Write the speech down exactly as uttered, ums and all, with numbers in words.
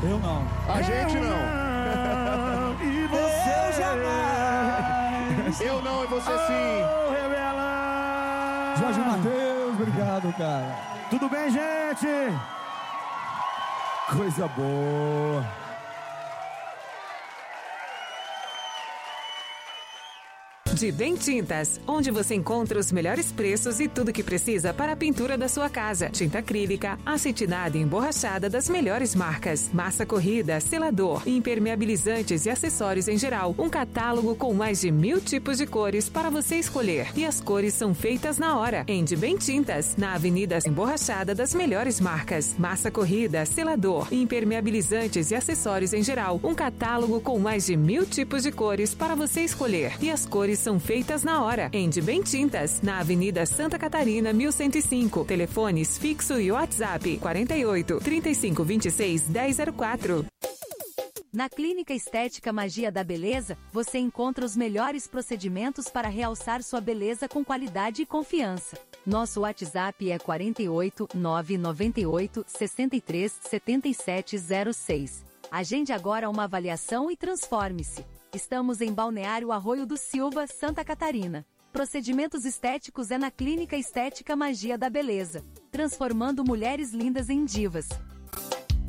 Eu não. A gente eu não. não. E você jamais. Eu não e você oh, sim. Revela. Jorge Mateus, obrigado, cara. Tudo bem, gente? Coisa boa. De Bem Tintas, onde você encontra os melhores preços e tudo que precisa para a pintura da sua casa. Tinta acrílica, acetinada e emborrachada das melhores marcas. Massa corrida, selador, impermeabilizantes e acessórios em geral. Um catálogo com mais de mil tipos de cores para você escolher. E as cores são feitas na hora. Em De Bem Tintas, na Avenida Emborrachada das melhores marcas. Massa corrida, selador, impermeabilizantes e acessórios em geral. Um catálogo com mais de mil tipos de cores para você escolher. E as cores são feitas na hora. Em De Bem Tintas, na Avenida Santa Catarina, mil cento e cinco. Telefones fixo e WhatsApp quarenta e oito, trinta e cinco, vinte e seis, dez zero quatro. Na Clínica Estética Magia da Beleza, você encontra os melhores procedimentos para realçar sua beleza com qualidade e confiança. Nosso WhatsApp é quarenta e oito, nove nove oito, sessenta e três, setenta e sete zero seis. Agende agora uma avaliação e transforme-se. Estamos em Balneário Arroio do Silva, Santa Catarina. Procedimentos estéticos é na Clínica Estética Magia da Beleza, transformando mulheres lindas em divas.